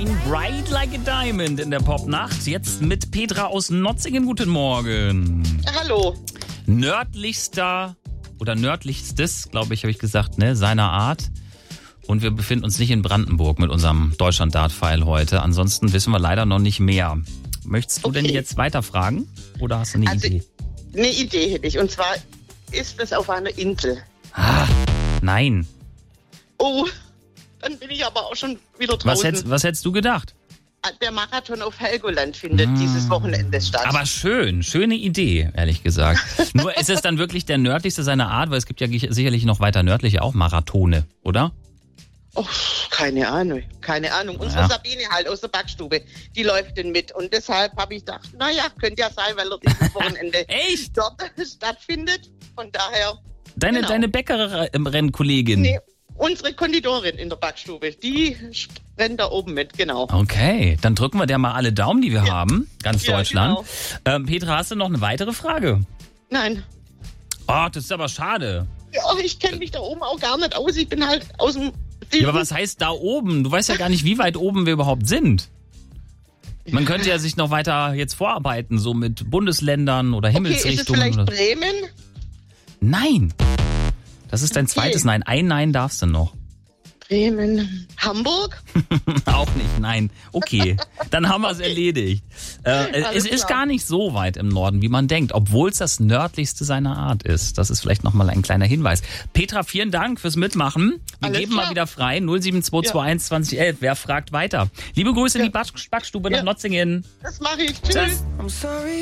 Shine Bright Like a Diamond in der Popnacht. Jetzt mit Petra aus Notzingen. Guten Morgen. Hallo. Nördlichster oder nördlichstes, glaube ich, habe ich gesagt, ne, seiner Art. Und wir befinden uns nicht in Brandenburg mit unserem Deutschland-Dart-File heute. Ansonsten wissen wir leider noch nicht mehr. Möchtest du denn jetzt weiterfragen oder hast du eine Idee? Eine Idee hätte ich. Und zwar ist es auf einer Insel. Ah, nein. Oh, dann bin ich aber auch schon wieder draußen. Was hättest du gedacht? Der Marathon auf Helgoland findet dieses Wochenende statt. Aber schöne Idee, ehrlich gesagt. Nur ist es dann wirklich der nördlichste seiner Art, weil es gibt ja sicherlich noch weiter nördliche auch Marathone, oder? Oh, keine Ahnung. Unsere Sabine halt aus der Backstube, die läuft denn mit. Und deshalb habe ich gedacht, naja, könnte ja sein, weil er dieses Wochenende Echt? dort stattfindet. Von daher. Deine Bäckerrennkollegin? Nee, unsere Konditorin in der Backstube, die rennt da oben mit, genau. Okay, dann drücken wir der mal alle Daumen, die wir haben. Ganz Ja, Deutschland. genau. Petra, hast du noch eine weitere Frage? Nein. Oh, das ist aber schade. Ja, ich kenne mich da oben auch gar nicht aus. Ich bin halt aus dem... Ja, aber was heißt da oben? Du weißt ja gar nicht, wie weit oben wir überhaupt sind. Man könnte ja sich noch weiter jetzt vorarbeiten, so mit Bundesländern oder Himmelsrichtungen. Okay, ist es vielleicht Bremen? Nein. Das ist dein zweites Nein. Ein Nein darfst du noch. Bremen. Hamburg? Auch nicht, nein. Okay, dann haben wir es erledigt. Es ist gar nicht so weit im Norden, wie man denkt, obwohl es das nördlichste seiner Art ist. Das ist vielleicht nochmal ein kleiner Hinweis. Petra, vielen Dank fürs Mitmachen. Wir geben mal wieder frei. 07221 2011. Wer fragt weiter? Liebe Grüße in die Backstube nach Notzingen. Das mache ich. Tschüss. I'm sorry.